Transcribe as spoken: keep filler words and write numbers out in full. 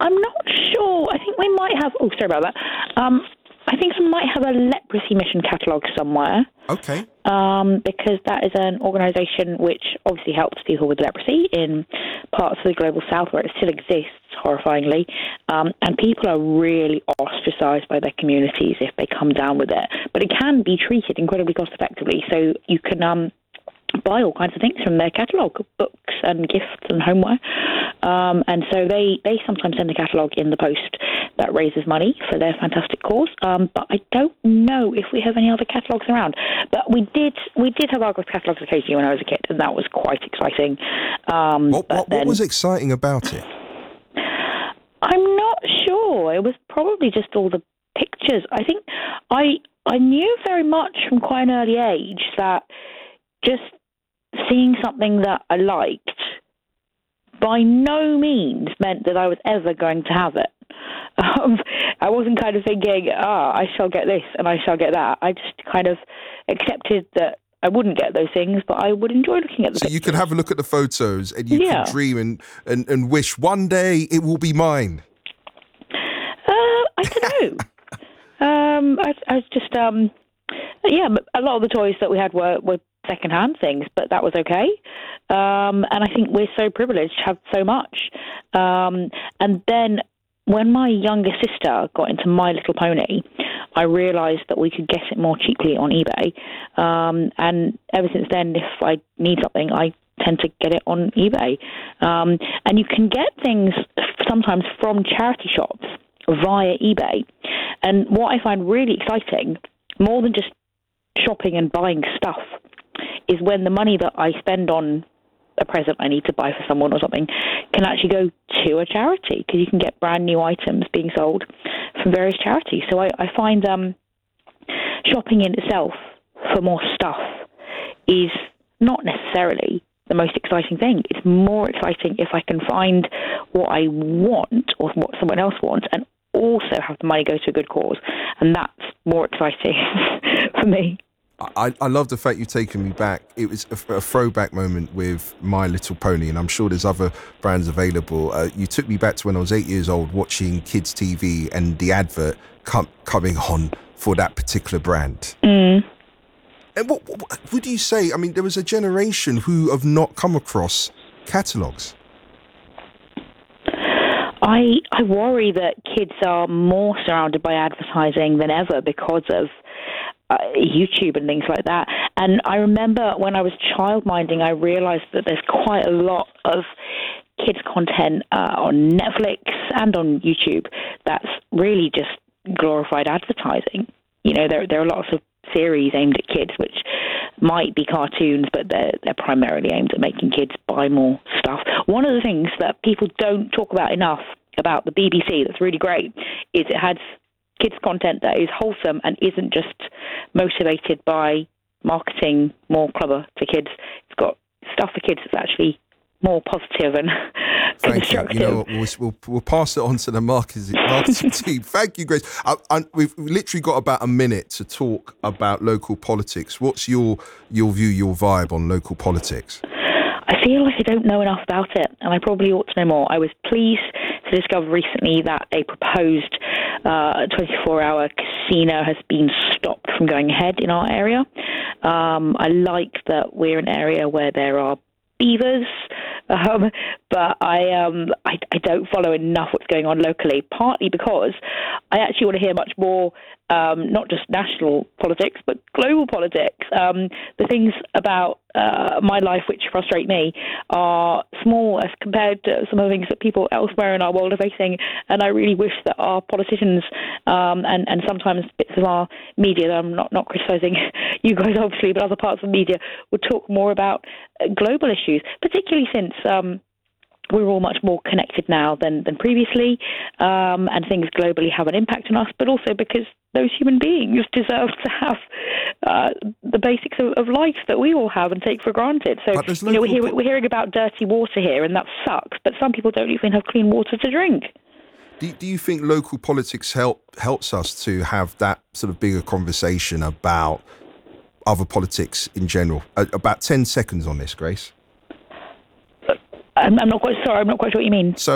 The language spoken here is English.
I'm not sure. I think we might have... Oh, sorry about that. Um, I think we might have a leprosy mission catalogue somewhere. Okay. Um, because that is an organisation which obviously helps people with leprosy in parts of the global south where it still exists, horrifyingly. Um, and people are really ostracised by their communities if they come down with it. But it can be treated incredibly cost effectively. So you can... Um, buy all kinds of things from their catalogue, books and gifts and homeware. Um, and so they, they sometimes send a catalogue in the post that raises money for their fantastic cause. Um, but I don't know if we have any other catalogues around. But we did we did have Argos catalogues occasionally when I was a kid, and that was quite exciting. Um, what, what, then, what was exciting about it? I'm not sure. It was probably just all the pictures. I think I I knew very much from quite an early age that just seeing something that I liked by no means meant that I was ever going to have it. Um, I wasn't kind of thinking, ah, I shall get this and I shall get that. I just kind of accepted that I wouldn't get those things, but I would enjoy looking at them. So pictures. You can have a look at the photos and you yeah. can dream and, and, and wish one day it will be mine. Uh, I don't know. um, I, I was just, um, yeah, a lot of the toys that we had were, were second-hand things, but that was okay. Um, and I think we're so privileged to have so much. Um, and then when my younger sister got into My Little Pony, I realised that we could get it more cheaply on eBay. Um, and ever since then, if I need something, I tend to get it on eBay. Um, and you can get things sometimes from charity shops via eBay. And what I find really exciting, more than just shopping and buying stuff, is when the money that I spend on a present I need to buy for someone or something can actually go to a charity, because you can get brand new items being sold from various charities. So I, I find um, shopping in itself for more stuff is not necessarily the most exciting thing. It's more exciting if I can find what I want or what someone else wants and also have the money go to a good cause. And that's more exciting for me. I, I love the fact you've taken me back. It was a, a throwback moment with My Little Pony, and I'm sure there's other brands available. Uh, you took me back to when I was eight years old watching kids' T V and the advert com- coming on for that particular brand. Mm. And what, what would you say? I mean, there was a generation who have not come across catalogues. I I worry that kids are more surrounded by advertising than ever because of Uh, YouTube and things like that. And I remember when I was childminding, I realised that there's quite a lot of kids' content uh, on Netflix and on YouTube that's really just glorified advertising. You know, there there are lots of series aimed at kids, which might be cartoons, but they're, they're primarily aimed at making kids buy more stuff. One of the things that people don't talk about enough about the B B C that's really great is it has kids' content that is wholesome and isn't just motivated by marketing more clever to kids. It's got stuff for kids that's actually more positive and constructive. You. You know what, we'll, we'll, we'll pass it on to the marketing, marketing team. Thank you, Grace. I, I, we've literally got about a minute to talk about local politics. What's your your view, your vibe on local politics? I feel like I don't know enough about it, and I probably ought to know more. I was pleased to discover recently that a proposed uh, twenty-four hour casino has been stopped from going ahead in our area. Um, I like that we're an area where there are beavers, um, but I, um, I I don't follow enough what's going on locally, partly because I actually want to hear much more, um, not just national politics, but global politics. Um, the things about uh, my life which frustrate me are small as compared to some of the things that people elsewhere in our world are facing, and I really wish that our politicians um, and, and sometimes bits of our media, I'm not, not criticising you guys obviously, but other parts of the media, would talk more about uh, global issues, particularly since um, we're all much more connected now than, than previously, um, and things globally have an impact on us, but also because those human beings deserve to have uh, the basics of, of life that we all have and take for granted. So, you know, we're, hear, we're hearing about dirty water here, and that sucks, but some people don't even have clean water to drink. Do, do you think local politics help helps us to have that sort of bigger conversation about other politics in general? Uh, about ten seconds on this, Grace. I'm, I'm not quite sorry. I'm not quite sure what you mean. So